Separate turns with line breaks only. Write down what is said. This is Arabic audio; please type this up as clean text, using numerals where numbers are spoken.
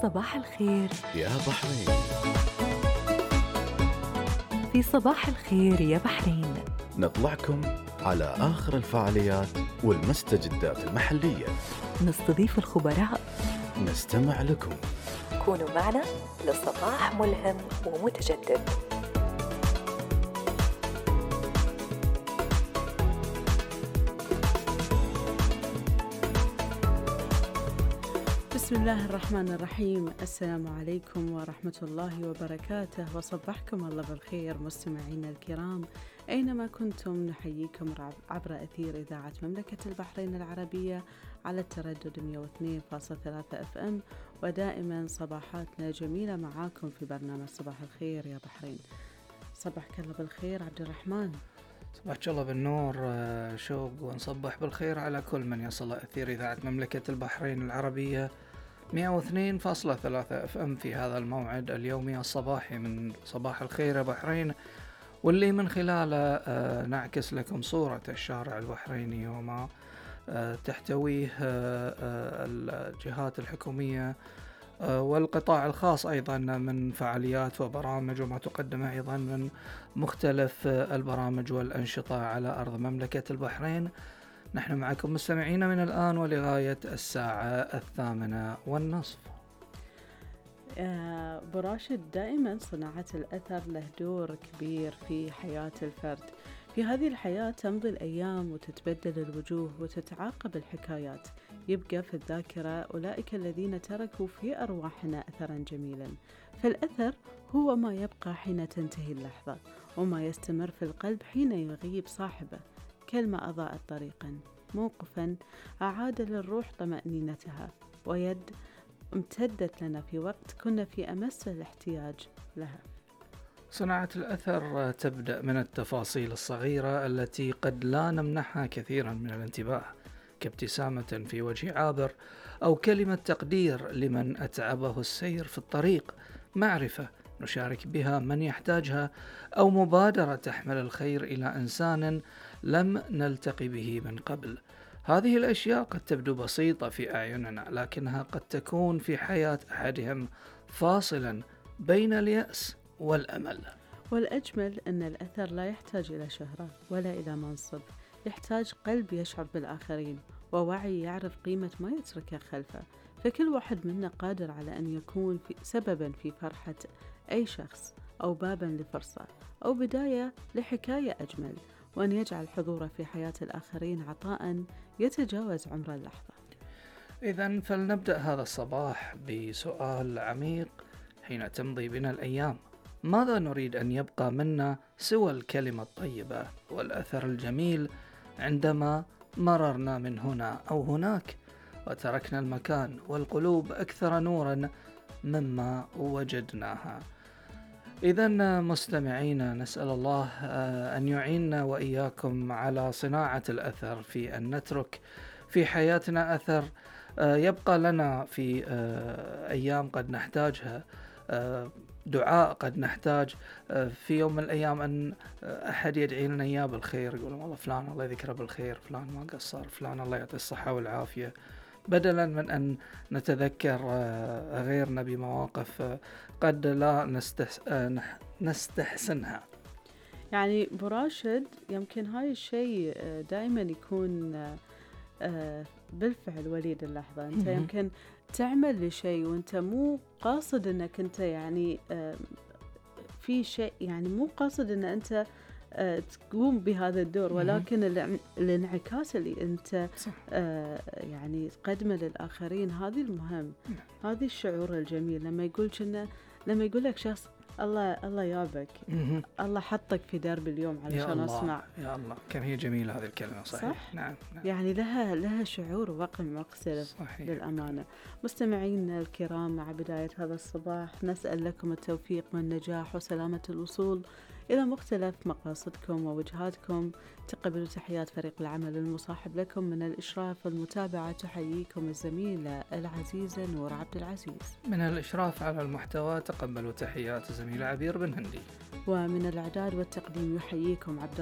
صباح الخير
يا بحرين.
في صباح الخير يا بحرين.
نطلعكم على آخر الفعاليات والمستجدات المحلية،
نستضيف الخبراء،
نستمع لكم.
كونوا معنا لصباح ملهم ومتجدد.
بسم الله الرحمن الرحيم. السلام عليكم ورحمة الله وبركاته، وصبحكم الله بالخير مستمعينا الكرام أينما كنتم. نحييكم عبر أثير إذاعة مملكة البحرين العربية على التردد 102.3 FM، ودائما صباحاتنا جميلة معاكم في برنامج صباح الخير يا بحرين. صبحك الله بالخير عبد الرحمن.
صبحك الله بالنور شوق، ونصبح بالخير على كل من يصل أثير إذاعة مملكة البحرين العربية 102.3 FM في هذا الموعد اليومي الصباحي من صباح الخير يا بحرين، واللي من خلاله نعكس لكم صورة الشارع البحريني وما تحتويه الجهات الحكومية والقطاع الخاص أيضا من فعاليات وبرامج، وما تقدمه أيضا من مختلف البرامج والأنشطة على أرض مملكة البحرين. نحن معكم مستمعين من الآن ولغاية الساعة 8:30.
براشد، دائما صناعة الأثر له دور كبير في حياة الفرد. في هذه الحياة تمضي الأيام وتتبدل الوجوه وتتعاقب الحكايات، يبقى في الذاكرة أولئك الذين تركوا في أرواحنا أثرا جميلا. فالأثر هو ما يبقى حين تنتهي اللحظة، وما يستمر في القلب حين يغيب صاحبه. كلمة أضاءت طريقا، موقفا أعاد للروح طمأنينتها، ويد امتدت لنا في وقت كنا في أمس الاحتياج لها.
صناعة الأثر تبدأ من التفاصيل الصغيرة التي قد لا نمنحها كثيرا من الانتباه، كابتسامة في وجه عابر، أو كلمة تقدير لمن أتعبه السير في الطريق، معرفة نشارك بها من يحتاجها، أو مبادرة تحمل الخير إلى إنسان لم نلتقي به من قبل. هذه الأشياء قد تبدو بسيطة في أعيننا، لكنها قد تكون في حياة أحدهم فاصلا بين اليأس والأمل.
والأجمل أن الأثر لا يحتاج إلى شهرة ولا إلى منصب، يحتاج قلب يشعر بالآخرين، ووعي يعرف قيمة ما يتركه خلفه. فكل واحد منا قادر على أن يكون سببا في فرحة أي شخص، أو بابا لفرصة، أو بداية لحكاية أجمل، وأن يجعل حضوره في حياة الآخرين عطاء يتجاوز عمر اللحظة.
إذن فلنبدأ هذا الصباح بسؤال عميق. حين تمضي بنا الأيام، ماذا نريد أن يبقى منا سوى الكلمة الطيبة والأثر الجميل عندما مررنا من هنا أو هناك، وتركنا المكان والقلوب أكثر نورا مما وجدناها؟ إذن مستمعين، نسأل الله أن يعيننا وإياكم على صناعة الأثر، في أن نترك في حياتنا أثر يبقى لنا في أيام قد نحتاجها، دعاء قد نحتاج في يوم من الأيام أن أحد يدعي لنا إياه بالخير، يقول والله فلان الله يذكره بالخير، فلان ما قصر، فلان الله يعطي الصحة والعافية، بدلا من أن نتذكر غيرنا بمواقف قد لا نستحسنها.
يعني براشد، يمكن هاي الشيء دائما يكون بالفعل وليد اللحظة. أنت يمكن تعمل لشيء وأنت مو قاصد أنك أنت يعني في شيء، يعني مو قاصد أن أنت تقوم بهذا الدور، ولكن الانعكاس اللي أنت يعني تقدمه للآخرين، هذه المهم. هذه الشعور الجميل لما يقول لك شخص الله يابك، الله حطك في درب اليوم علشان أسمع.
يا الله، كان هي جميلة هذه الكلمة. صحيح. نعم.
يعني لها شعور ووقع مختلف. صحيح. للأمانة مستمعين الكرام، مع بداية هذا الصباح نسأل لكم التوفيق والنجاح وسلامة الوصول إلى مختلف مقاصدكم ووجهاتكم. تقبلوا تحيات فريق العمل المصاحب لكم من الإشراف والمتابعة. تحييكم الزميلة العزيزة نور عبد العزيز.
من الإشراف على المحتوى تقبلوا تحيات الزميلة عبير بن هندي.
ومن الإعداد والتقديم يحييكم عبد